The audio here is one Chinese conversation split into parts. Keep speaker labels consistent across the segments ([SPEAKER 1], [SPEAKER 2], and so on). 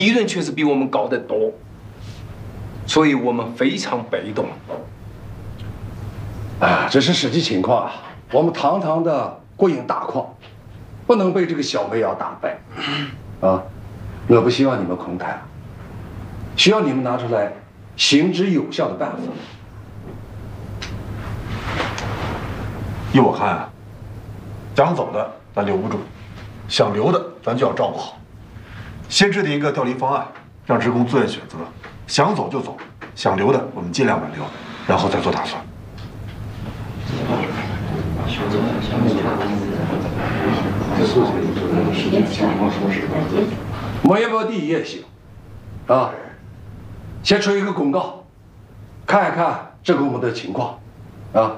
[SPEAKER 1] 利润却是比我们高得多，所以我们非常被动。
[SPEAKER 2] 啊，这是实际情况啊。我们堂堂的国营大矿，不能被这个小煤窑打败。啊，我不希望你们空谈，需要你们拿出来行之有效的办法。
[SPEAKER 3] 依我看啊，想走的咱留不住，想留的咱就要照顾好。先制定一个调离方案，让职工自愿选择，想走就走，想留的我们尽量挽留，然后再做打算。
[SPEAKER 2] 抹一波地也行，啊，先出一个公告，看一看职工们的情况，啊，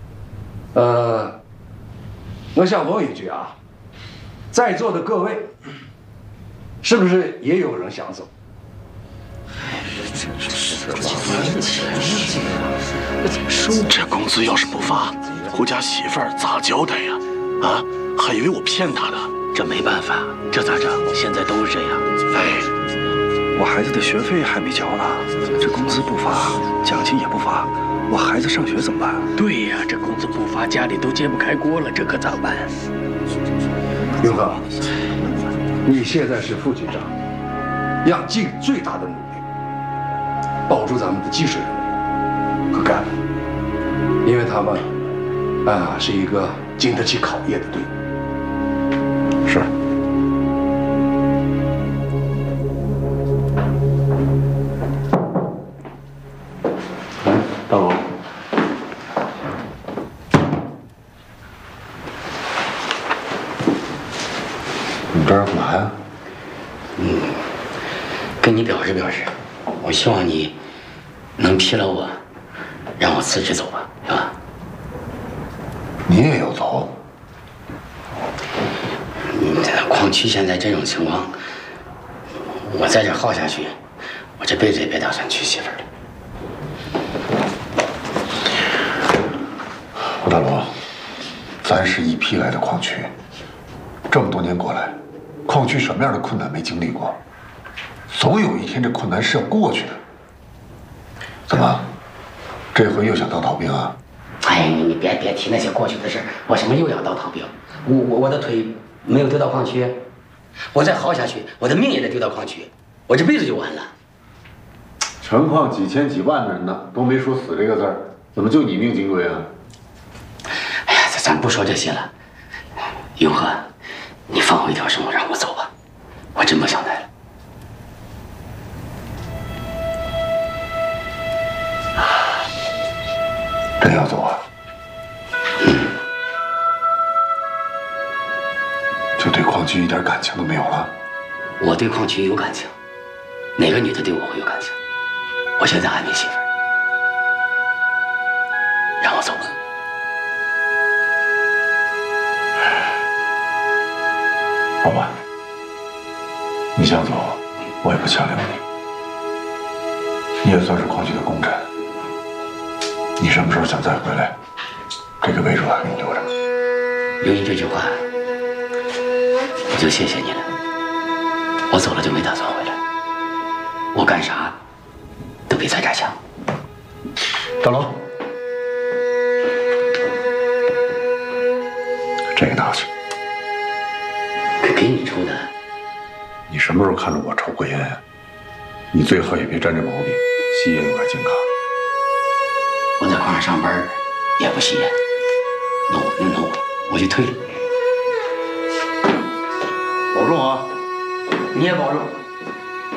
[SPEAKER 2] 我想问一句啊，在座的各位，是不是也有人想走？
[SPEAKER 4] 这工资要是不发，我家媳妇儿咋交代呀？啊，还以为我骗她呢。
[SPEAKER 5] 这没办法，这咋整？现在都是这样。
[SPEAKER 4] 哎，
[SPEAKER 6] 我孩子的学费还没交呢，这工资不发，奖金也不发，我孩子上学怎么办？
[SPEAKER 5] 对呀，这工资不发，家里都揭不开锅了，这可咋办？
[SPEAKER 2] 勇哥，你现在是副局长，要尽最大的努力，保住咱们的技术人员和干部，因为他们是一个经得起考验的队伍。
[SPEAKER 3] 是。大罗，你这是干嘛呀？
[SPEAKER 5] 跟你表示表示，我希望你能批了我，让我辞职走吧，是吧？
[SPEAKER 3] 你也要走？
[SPEAKER 5] 矿区现在这种情况，我在这耗下去，我这辈子也别打算娶媳妇儿了。
[SPEAKER 3] 吴大罗，咱是一批来的矿区，这么多年过来，矿区什么样的困难没经历过？总有一天这困难是要过去的。怎么，这回又想当逃兵啊？
[SPEAKER 5] 哎呀，你别提那些过去的事，我什么又要当逃兵？我的腿没有丢到矿区，我再耗下去，我的命也得丢到矿区，我这辈子就完了。
[SPEAKER 3] 全矿几千几万的人呢，都没说死这个字儿，怎么就你命金贵啊？
[SPEAKER 5] 哎呀，咱不说这些了，永和，你放我一条生路，让我走吧，我真不想待了。
[SPEAKER 3] 真要走啊？就对矿区一点感情都没有了？
[SPEAKER 5] 我对矿区有感情，哪个女的对我会有感情？我现在还没媳妇儿，让我走吧。
[SPEAKER 3] 好吧，你想走，我也不强留你。你也算是矿区的功臣，你什么时候想再回来，这个位置我还给你留着。
[SPEAKER 5] 有你这句话，我就谢谢你了。我走了就没打算回来，我干啥都比在这儿强。
[SPEAKER 3] 大龙，这个拿去。
[SPEAKER 5] 给你抽的。
[SPEAKER 3] 你什么时候看着我抽过烟呀？你最好也别沾这毛病，吸烟有害健康。
[SPEAKER 5] 我在矿上上班也不吸烟，那我就退了。
[SPEAKER 3] 保重啊！
[SPEAKER 5] 你也保重。